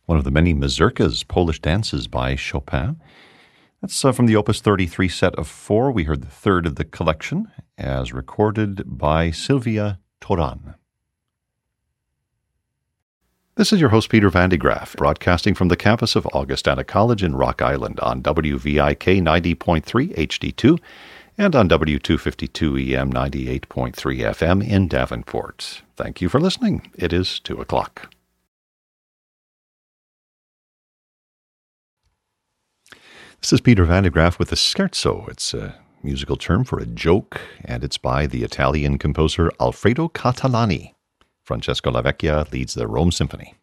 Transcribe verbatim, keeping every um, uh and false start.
one of the many mazurkas, Polish dances by Chopin. That's uh, from the Opus thirty-three set of four. We heard the third of the collection, as recorded by Sylvia Toran. This is your host, Peter Van de Graaff, broadcasting from the campus of Augustana College in Rock Island on W V I K ninety point three H D two and on W two fifty-two E M ninety-eight point three F M in Davenport. Thank you for listening. It is two o'clock. This is Peter Van de Graaff with a scherzo. It's a musical term for a joke, and it's by the Italian composer Alfredo Catalani. Francesco Lavecchia leads the Rome Symphony.